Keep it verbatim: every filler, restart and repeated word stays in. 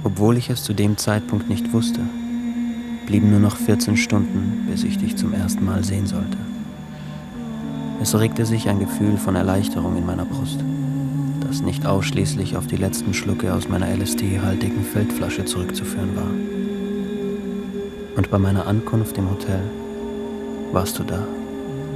Obwohl ich es zu dem Zeitpunkt nicht wusste, blieben nur noch vierzehn Stunden, bis ich dich zum ersten Mal sehen sollte. Es regte sich ein Gefühl von Erleichterung in meiner Brust, das nicht ausschließlich auf die letzten Schlucke aus meiner L S D-haltigen Feldflasche zurückzuführen war. Und bei meiner Ankunft im Hotel warst du da.